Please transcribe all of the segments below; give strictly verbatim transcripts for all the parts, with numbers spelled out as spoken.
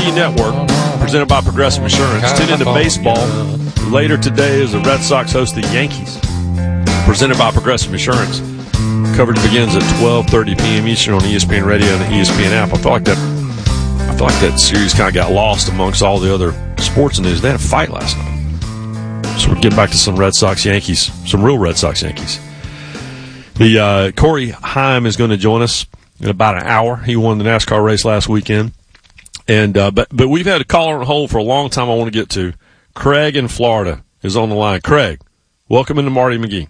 Media Network, presented by Progressive Insurance. Tune into baseball. Later today as the Red Sox host the Yankees, presented by Progressive Insurance. Coverage begins at twelve thirty p.m. Eastern on E S P N Radio and the E S P N app. I feel like that I feel like that series kind of got lost amongst all the other sports news. They had a fight last night. So we'll get back to some Red Sox Yankees, some real Red Sox Yankees. The uh, Corey Heim is going to join us in about an hour. He won the NASCAR race last weekend. And uh, but but we've had a caller on hold for a long time I want to get to. Craig in Florida is on the line. Craig, welcome into Marty McGee.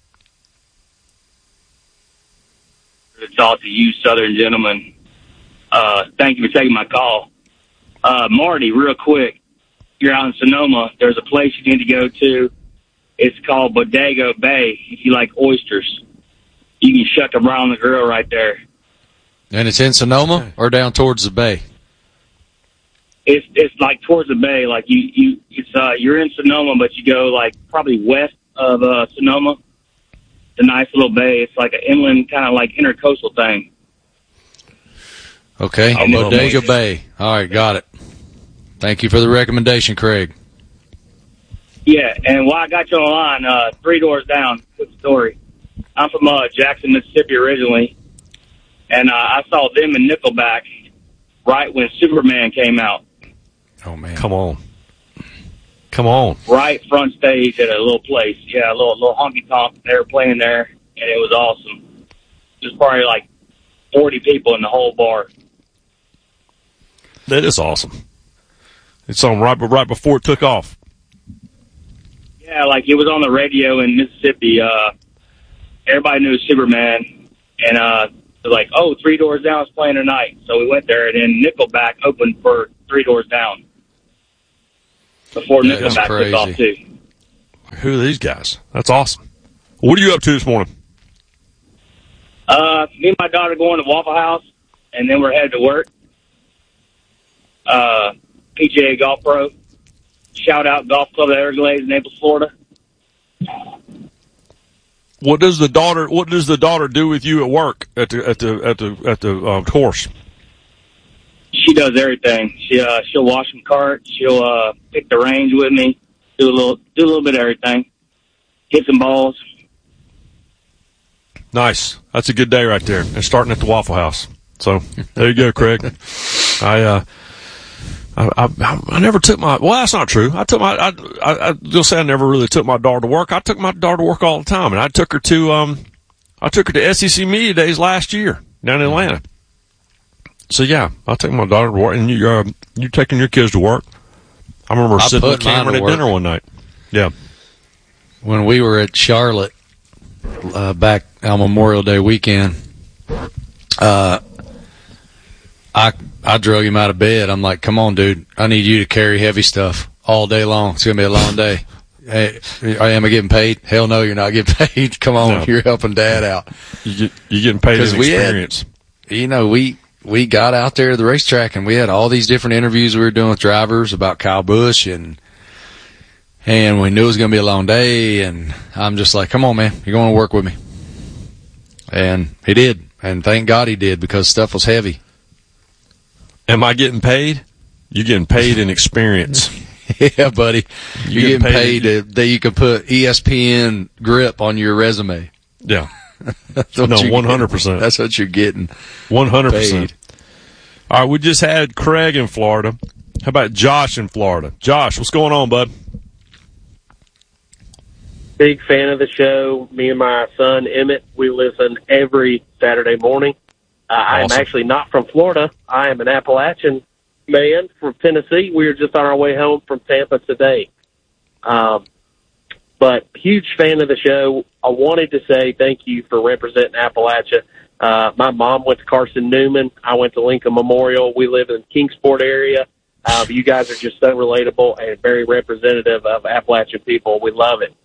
To talk to you, Southern gentlemen. Uh, thank you for taking my call. Uh, Marty, real quick, you're out in Sonoma. There's a place you need to go to. It's called Bodega Bay. If you like oysters, you can shuck them around the grill right there. And it's in Sonoma or down towards the bay? It's it's like towards the bay. Like you you it's uh you're in Sonoma, but you go like probably west of uh, Sonoma. It's a nice little bay. It's like an inland kind of like intercoastal thing. Okay, Bodega Bay. All right, got it. Thank you for the recommendation, Craig. Yeah, and while I got you on the line, uh, three doors down, quick story. I'm from uh, Jackson, Mississippi originally, and uh, I saw them in Nickelback right when Superman came out. Oh, man. Come on. Come on. Right front stage at a little place. Yeah, a little, little honky-tonk. They were playing there, and it was awesome. There's probably like forty people in the whole bar. That is awesome. It's on right, right before it took off. Yeah, like it was on the radio in Mississippi. Uh, everybody knew Superman, and uh, they're like, "Oh, Three Doors Down is playing tonight." So we went there, and then Nickelback opened for Three Doors Down before Yeah, Nickelback took off too. Who are these guys? That's awesome. What are you up to this morning? Uh, me and my daughter going to Waffle House, and then we're headed to work. Uh, P G A Golf Pro. Shout out Golf Club of Everglades, Naples, Florida. What does the daughter? What does the daughter do with you at work at the at the at the at the uh, course? She does everything. She uh, she'll wash some carts. She'll uh, pick the range with me. Do a little do a little bit of everything. Hit some balls. Nice. That's a good day right there. And starting at the Waffle House. So there you go, Craig. I uh, I, I I never took my. Well, that's not true. I took my. I I you'll say I never really took my daughter to work. I took my daughter to work all the time, and I took her to um, I took her to S E C Media Days last year down in Atlanta. So yeah, I took my daughter to work, and you uh, you taking your kids to work. I remember I sitting with put mine Cameron to at work. dinner one night. Yeah. When we were at Charlotte uh, back on Memorial Day weekend, uh, I I drug him out of bed. I'm like, "Come on, dude! I need you to carry heavy stuff all day long. It's gonna be a long day." Hey, am I getting paid? Hell no, you're not getting paid. Come on, No. you're helping Dad out. You get, you're getting paid in we experience. Had, you know, we we got out there at the racetrack and we had all these different interviews we were doing with drivers about Kyle Busch and. And we knew it was going to be a long day, and I'm just like, come on, man, you're going to work with me. And he did, and thank God he did, because stuff was heavy. Am I getting paid? You're getting paid in experience. Yeah, buddy. You're, You're getting, getting paid, paid to, that you can put E S P N grip on your resume. Yeah. That's what No, you're one hundred percent. getting. That's what you're getting. one hundred percent. Paid. All right, we just had Craig in Florida. How about Josh in Florida? Josh, what's going on, bud? Big fan of the show. Me and my son, Emmett, we listen every Saturday morning. Uh, I am Awesome. actually not from Florida. I am an Appalachian man from Tennessee. We were just on our way home from Tampa today. Um, but huge fan of the show. I wanted to say thank you for representing Appalachia. Uh, my mom went to Carson Newman. I went to Lincoln Memorial. We live in the Kingsport area. Uh, you guys are just so relatable and very representative of Appalachian people. We love it.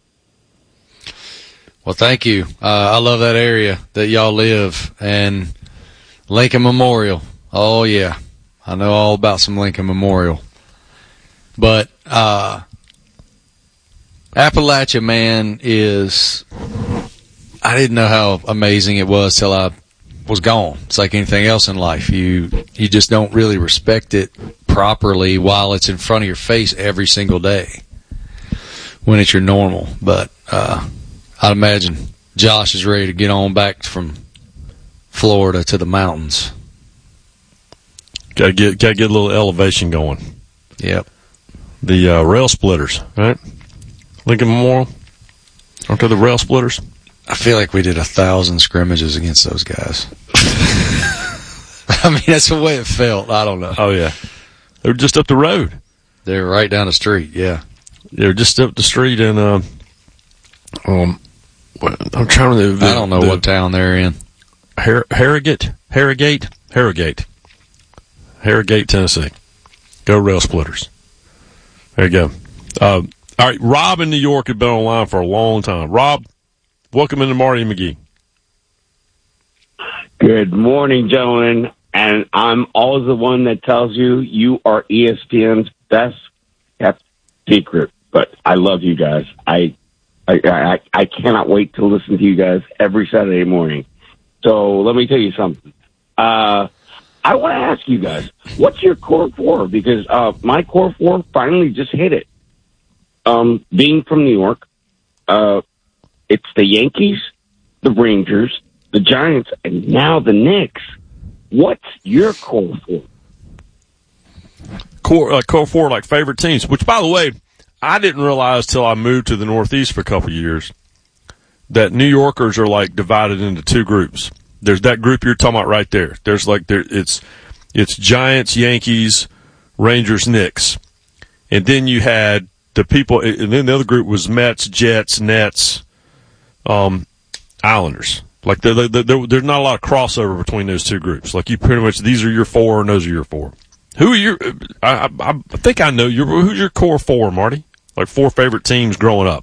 Well, thank you. Uh, I love that area that y'all live, and Lincoln Memorial. Oh, yeah. I know all about some Lincoln Memorial. But uh, Appalachia, man, is – I didn't know how amazing it was till I was gone. It's like anything else in life. You you just don't really respect it properly while it's in front of your face every single day when it's your normal. But uh, I'd imagine Josh is ready to get on back from Florida to the mountains. Got to get got to get a little elevation going. Yep. The uh, rail splitters, right? Lincoln Memorial. Aren't they the rail splitters? I feel like we did a thousand scrimmages against those guys. I mean, that's the way it felt. I don't know. Oh, yeah. They were just up the road. They were right down the street, yeah. They were just up the street in, uh, um, I'm trying to... The, I don't know the, what town they're in. Har- Harrogate? Harrogate? Harrogate. Harrogate, Tennessee. Go rail splitters. There you go. Uh, all right, Rob in New York had been online for a long time. Rob, welcome into Marty and McGee. Good morning, gentlemen. And I'm always the one that tells you you are E S P N's best kept secret. But I love you guys. I, I, I, I cannot wait to listen to you guys every Saturday morning. So let me tell you something. Uh, I want to ask you guys, what's your core four? Because uh, my core four finally just hit it. Um, being from New York, uh, it's the Yankees, the Rangers, the Giants, and now the Knicks. What's your core four? Core, uh, core four, like favorite teams, which, by the way, I didn't realize till I moved to the Northeast for a couple of years that New Yorkers are like divided into two groups. There's that group you're talking about right there. There's like there it's it's Giants, Yankees, Rangers, Knicks, and then you had the people. And then the other group was Mets, Jets, Nets, um, Islanders. Like they're, they're, they're, there's not a lot of crossover between those two groups. Like you pretty much these are your four and those are your four. Who are your? I, I, I think I know your. Who's your core four, Marty? Like four favorite teams growing up.